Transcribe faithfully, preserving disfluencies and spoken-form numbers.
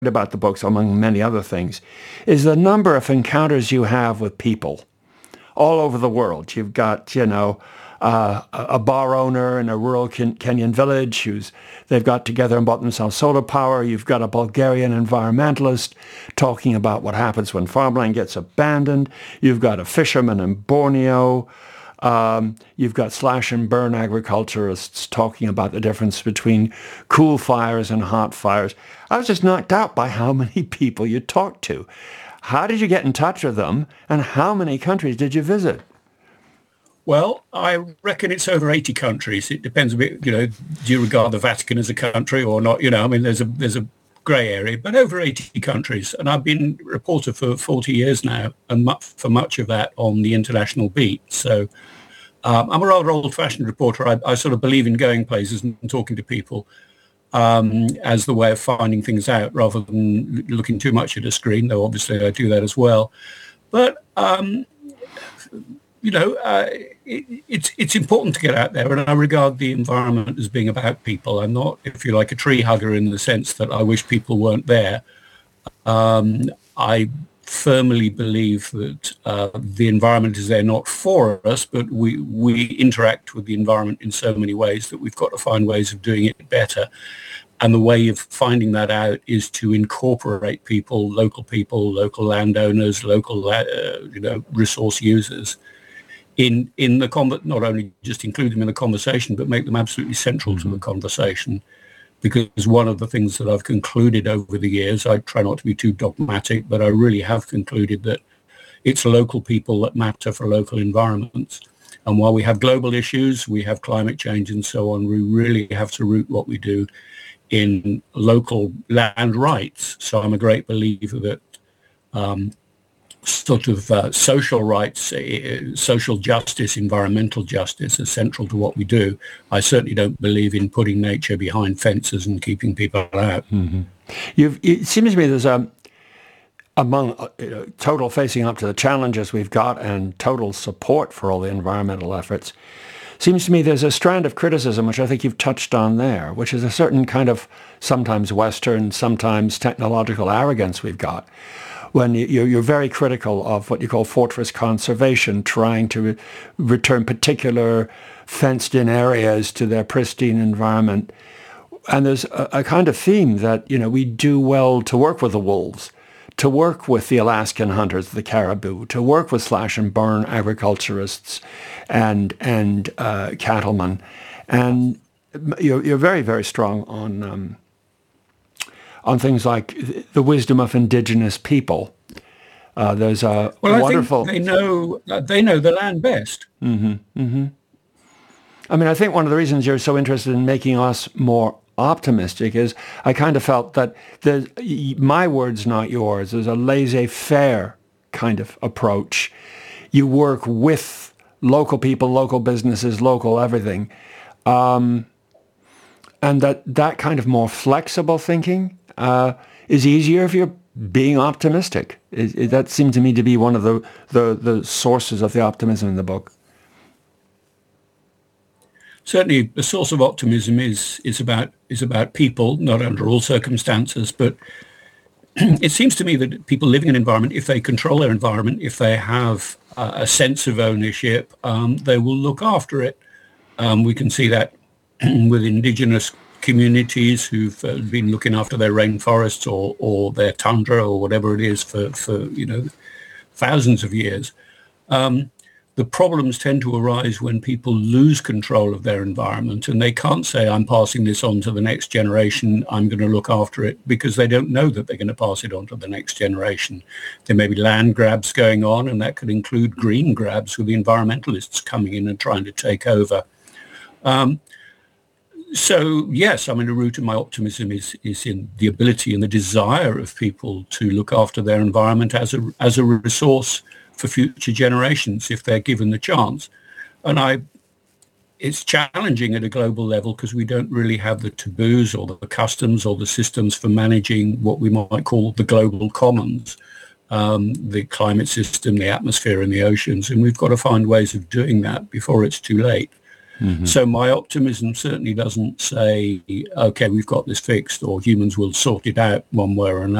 about the books, among many other things, is the number of encounters you have with people all over the world. You've got, you know, uh, a bar owner in a rural Ken- Kenyan village who's they've got together and bought themselves solar power. You've got a Bulgarian environmentalist talking about what happens when farmland gets abandoned. You've got a fisherman in Borneo. Um, you've got slash and burn agriculturists talking about the difference between cool fires and hot fires. I was just knocked out by how many people you talked to. How did you get in touch with them, and how many countries did you visit? Well, I reckon it's over eighty countries. It depends a bit, you know, do you regard the Vatican as a country or not? You know, I mean, there's a there's a grey area, but over eighty countries. And I've been a reporter for forty years now, and mu- for much of that on the international beat. So um, I'm a rather old-fashioned reporter. I, I sort of believe in going places and talking to people um, as the way of finding things out rather than looking too much at a screen, though obviously I do that as well. But, um, you know, uh, it, it's it's important to get out there, and I regard the environment as being about people. I'm not, if you like, a tree hugger in the sense that I wish people weren't there. Um, I firmly believe that uh, the environment is there not for us, but we, we interact with the environment in so many ways that we've got to find ways of doing it better. And the way of finding that out is to incorporate people, local people, local landowners, local uh, you know, resource users in in the con- not only just include them in the conversation, but make them absolutely central mm-hmm. to the conversation. Because one of the things that I've concluded over the years, I try not to be too dogmatic, but I really have concluded that it's local people that matter for local environments. And while we have global issues, we have climate change and so on, we really have to root what we do in local land rights. So I'm a great believer that um, sort of uh, social rights, uh, social justice, environmental justice are central to what we do. I certainly don't believe in putting nature behind fences and keeping people out. Mm-hmm. You've, it seems to me there's a, among uh, you know, total facing up to the challenges we've got and total support for all the environmental efforts, seems to me there's a strand of criticism, which I think you've touched on there, which is a certain kind of sometimes Western, sometimes technological arrogance we've got. When you're very critical of what you call fortress conservation, trying to re- return particular fenced-in areas to their pristine environment. And there's a, a kind of theme that, you know, we do well to work with the wolves, to work with the Alaskan hunters, the caribou, to work with slash and burn agriculturists and and uh, cattlemen. And you're, you're very, very strong on... Um, on things like the wisdom of indigenous people. Uh, there's a well, wonderful... I think they know, they know the land best. Mm-hmm, mm-hmm. I mean, I think one of the reasons you're so interested in making us more optimistic is I kind of felt that there's, my words, not yours, there's a laissez-faire kind of approach. You work with local people, local businesses, local everything. Um, and that, that kind of more flexible thinking Uh, is easier if you're being optimistic. It, it, that seemed to me to be one of the, the, the sources of the optimism in the book. Certainly, the source of optimism is is about is about people, not under all circumstances. But it seems to me that people living in an environment, if they control their environment, if they have uh, a sense of ownership, um, they will look after it. Um, we can see that with indigenous communities who've uh, been looking after their rainforests or, or their tundra or whatever it is for, for you know, thousands of years. Um, the problems tend to arise when people lose control of their environment and they can't say, I'm passing this on to the next generation, I'm going to look after it, because they don't know that they're going to pass it on to the next generation. There may be land grabs going on, and that could include green grabs with the environmentalists coming in and trying to take over. Um, So, yes, I mean, the root of my optimism is is in the ability and the desire of people to look after their environment as a as a resource for future generations if they're given the chance. And I, it's challenging at a global level because we don't really have the taboos or the customs or the systems for managing what we might call the global commons, um, the climate system, the atmosphere and the oceans. And we've got to find ways of doing that before it's too late. So my optimism certainly doesn't say, okay, we've got this fixed or humans will sort it out one way or another.